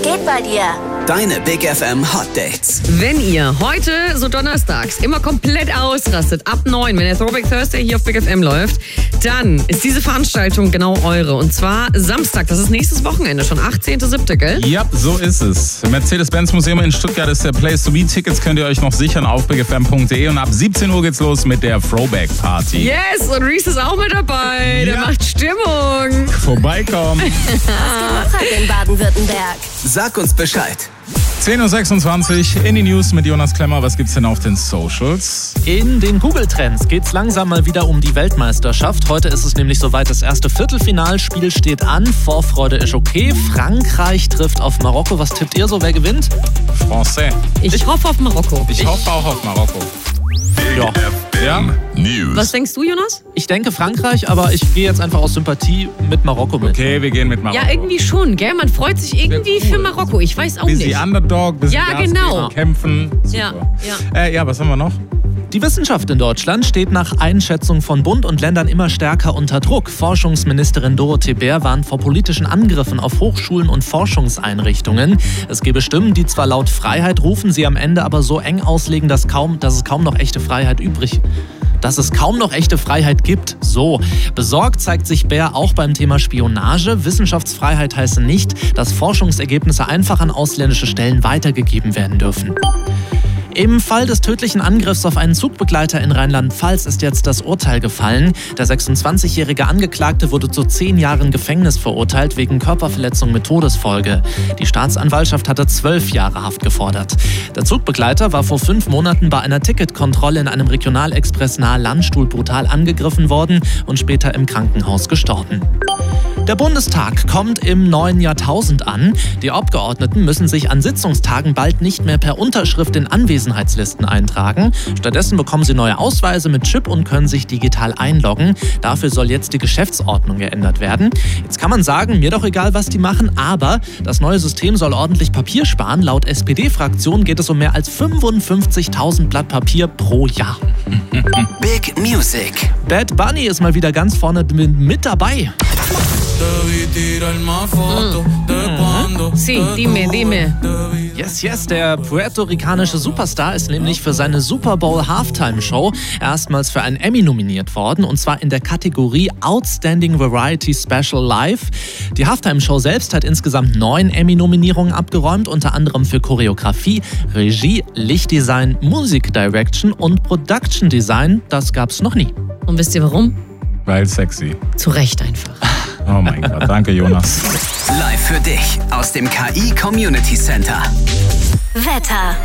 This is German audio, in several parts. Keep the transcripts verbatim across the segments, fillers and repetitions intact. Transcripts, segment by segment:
geht bei dir? Deine Big F M Hot Dates. Wenn ihr heute, so donnerstags, immer komplett ausrastet, ab neun, wenn der Throwback Thursday hier auf Big F M läuft, dann ist diese Veranstaltung genau eure. Und zwar Samstag, das ist nächstes Wochenende schon, achtzehnter siebter gell? Ja, so ist es. Im Mercedes-Benz-Museum in Stuttgart ist der Place to be. Tickets könnt ihr euch noch sichern auf big f m punkt d e und ab siebzehn Uhr geht's los mit der Throwback Party. Yes, und Reese ist auch mit dabei. Der Ja. macht Stimmung. Vorbeikommen. Was geht noch heute in Baden-Württemberg? Sag uns Bescheid. zehn Uhr sechsundzwanzig in die News mit Jonas Klemmer. Was gibt's denn auf den Socials? In den Google-Trends geht's langsam mal wieder um die Weltmeisterschaft. Heute ist es nämlich soweit, das erste Viertelfinalspiel steht an. Vorfreude ist okay. Frankreich trifft auf Marokko. Was tippt ihr so? Wer gewinnt? Français. Ich, ich hoffe auf Marokko. Ich hoffe auch auf Marokko. Ja. Ja? Was denkst du, Jonas? Ich denke Frankreich, aber ich gehe jetzt einfach aus Sympathie mit Marokko mit. Okay, wir gehen mit Marokko. Ja, irgendwie schon, gell? Man freut sich irgendwie für Marokko. Ich weiß auch Bisschen nicht. Underdog, bisschen Ja, Gas geben, genau. kämpfen. Super. Ja, ja. Äh, ja, was haben wir noch? Die Wissenschaft in Deutschland steht nach Einschätzung von Bund und Ländern immer stärker unter Druck. Forschungsministerin Dorothee Bär warnt vor politischen Angriffen auf Hochschulen und Forschungseinrichtungen. Es gebe Stimmen, die zwar laut Freiheit rufen, sie am Ende aber so eng auslegen, dass, kaum, dass es kaum noch echte Freiheit übrig dass es kaum noch echte Freiheit gibt. So, besorgt zeigt sich Bär auch beim Thema Spionage. Wissenschaftsfreiheit heiße nicht, dass Forschungsergebnisse einfach an ausländische Stellen weitergegeben werden dürfen. Im Fall des tödlichen Angriffs auf einen Zugbegleiter in Rheinland-Pfalz ist jetzt das Urteil gefallen. Der sechsundzwanzigjährige Angeklagte wurde zu zehn Jahren Gefängnis verurteilt wegen Körperverletzung mit Todesfolge. Die Staatsanwaltschaft hatte zwölf Jahre Haft gefordert. Der Zugbegleiter war vor fünf Monaten bei einer Ticketkontrolle in einem Regionalexpress nahe Landstuhl brutal angegriffen worden und später im Krankenhaus gestorben. Der Bundestag kommt im neuen Jahrtausend an. Die Abgeordneten müssen sich an Sitzungstagen bald nicht mehr per Unterschrift in Anwesenheitslisten eintragen. Stattdessen bekommen sie neue Ausweise mit Chip und können sich digital einloggen. Dafür soll jetzt die Geschäftsordnung geändert werden. Jetzt kann man sagen, mir doch egal, was die machen, aber das neue System soll ordentlich Papier sparen. Laut S P D-Fraktion geht es um mehr als fünfundfünfzigtausend Blatt Papier pro Jahr. Big Music. Bad Bunny ist mal wieder ganz vorne mit dabei. Sí, dime, dime. Yes, yes, der puerto-ricanische Superstar ist nämlich für seine Super Bowl Halftime Show erstmals für einen Emmy nominiert worden, und zwar in der Kategorie Outstanding Variety Special Live. Die Halftime Show selbst hat insgesamt neun Emmy-Nominierungen abgeräumt, unter anderem für Choreografie, Regie, Lichtdesign, Music Direction und Production Design. Das gab's noch nie. Und wisst ihr warum? Weil sexy. Zu Recht einfach. Oh mein Gott, danke Jonas. Live für dich aus dem K I Community Center. Wetter.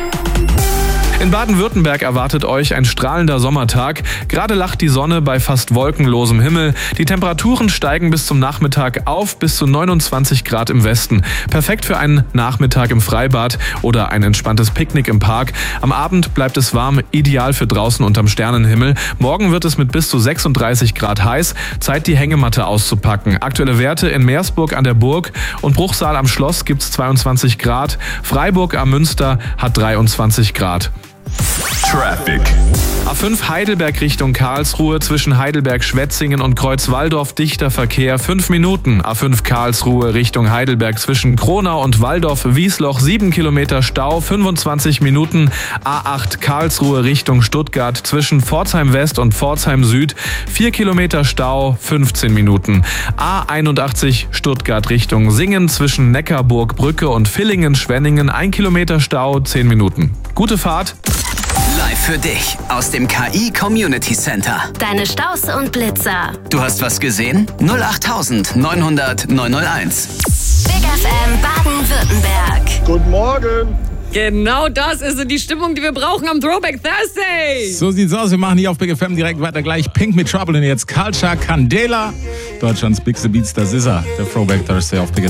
In Baden-Württemberg erwartet euch ein strahlender Sommertag. Gerade lacht die Sonne bei fast wolkenlosem Himmel. Die Temperaturen steigen bis zum Nachmittag auf bis zu neunundzwanzig Grad im Westen. Perfekt für einen Nachmittag im Freibad oder ein entspanntes Picknick im Park. Am Abend bleibt es warm, ideal für draußen unterm Sternenhimmel. Morgen wird es mit bis zu sechsunddreißig Grad heiß. Zeit, die Hängematte auszupacken. Aktuelle Werte in Meersburg an der Burg und Bruchsal am Schloss gibt's zweiundzwanzig Grad. Freiburg am Münster hat dreiundzwanzig Grad. Traffic. A fünf Heidelberg Richtung Karlsruhe, zwischen Heidelberg-Schwetzingen und Kreuz-Walldorf dichter Verkehr, fünf Minuten. A fünf Karlsruhe Richtung Heidelberg, zwischen Kronau und Walldorf-Wiesloch, sieben Kilometer Stau, fünfundzwanzig Minuten. A acht Karlsruhe Richtung Stuttgart, zwischen Pforzheim West und Pforzheim Süd, vier Kilometer Stau, fünfzehn Minuten. A einundachtzig Stuttgart Richtung Singen, zwischen Neckarburg-Brücke und Villingen-Schwenningen, ein Kilometer Stau, zehn Minuten. Gute Fahrt. Live für dich aus dem K I Community Center. Deine Staus und Blitzer. Du hast was gesehen? null acht neun null null neun null eins. Big F M Baden-Württemberg. Guten Morgen. Genau das ist die Stimmung, die wir brauchen am Throwback Thursday. So sieht's aus. Wir machen hier auf Big F M direkt weiter gleich. Pink mit Trouble und jetzt Culture Candela. Deutschlands Big The Beats, das ist er. Der Throwback Thursday auf Big F M.